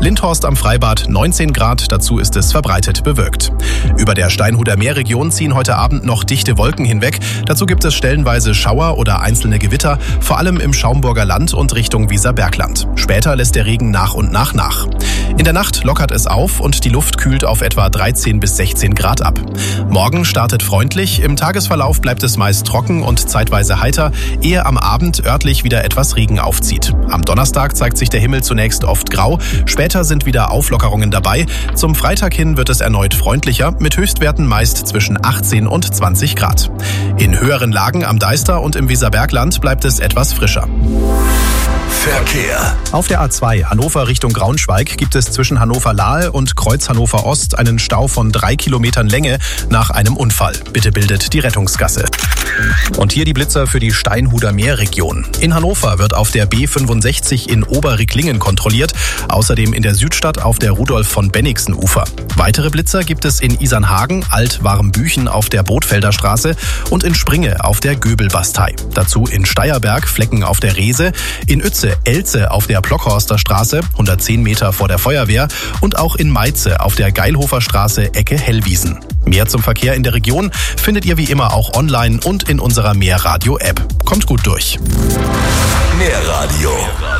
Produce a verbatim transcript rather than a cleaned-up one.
Lindhorst am Freibad neunzehn Grad, dazu ist es verbreitet bewölkt. Über der Steinhuder Meerregion ziehen heute Abend noch dichte Wolken hinweg. Dazu gibt es stellenweise Schauer oder einzelne Gewitter, vor allem im Schaumburger Land und Richtung Weserbergland. Später lässt der Regen nach und nach nach. In der Nacht lockert es auf und die Luft kühlt auf etwa dreizehn bis sechzehn Grad ab. Morgen startet freundlich, im Tagesverlauf bleibt es meist trocken und zeitweise heiter, ehe am Abend örtlich wieder etwas Regen aufzieht. Am Donnerstag zeigt sich der Himmel zunächst oft grau, später sind wieder Auflockerungen dabei. Zum Freitag hin wird es erneut freundlicher, mit Höchstwerten meist zwischen achtzehn und zwanzig Grad. In höheren Lagen am Deister und im Weserbergland bleibt es etwas frischer. Verkehr. Auf der A zwei Hannover Richtung Braunschweig gibt es zwischen Hannover-Lahe und Kreuz Hannover Ost einen Stau von drei Kilometern Länge nach einem Unfall. Bitte bildet die Rettungsgasse. Und hier die Blitzer für die Steinhuder Meerregion. In Hannover wird auf der B fünfundsechzig in Oberricklingen kontrolliert, außerdem in der Südstadt auf der Rudolf von Bennigsen Ufer. Weitere Blitzer gibt es in Isernhagen, Alt-Warmbüchen auf der Bootfelder Straße und in Springe auf der Göbelbastei. Dazu in Steierberg Flecken auf der Rehse, in Uetze Elze auf der Plockhorster Straße, hundertzehn Meter vor der Feuerwehr und auch in Meize auf der Geilhofer Straße Ecke Hellwiesen. Mehr zum Verkehr in der Region findet ihr wie immer auch online und in unserer Mehrradio-App. Kommt gut durch. Mehrradio.